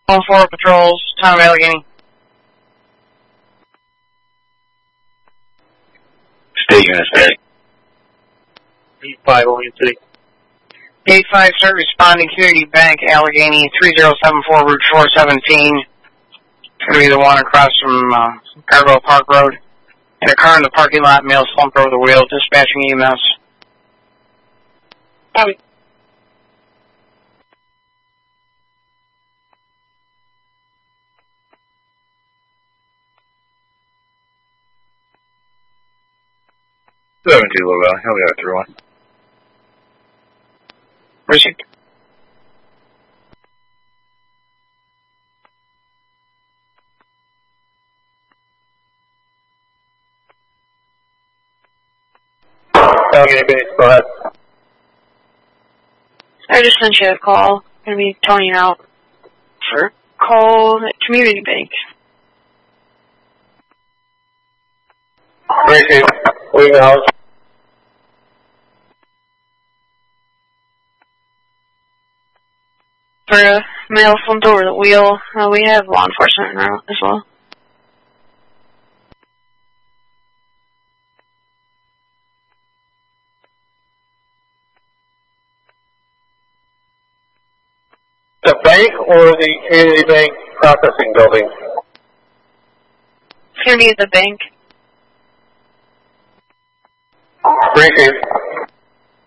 On 4 patrols, Town of Allegheny. State unit, state. 5 Olean City. 8-5, start responding, Community Bank, Allegheny, 3074 Route 417. It's going to be the one across from Gargoyle Park Road. And a car in the parking lot, male slumped over the wheel, dispatching EMS. Copy. Low Valley, how we got through one? Received. Allegheny base, go ahead. I just sent you a call. Gonna be Tony out for call at Community Bank. Received. Leaving the house. For a male slumped over the wheel, we have law enforcement en route as well. The bank or the Community Bank processing building? It's gonna be at the bank. Received.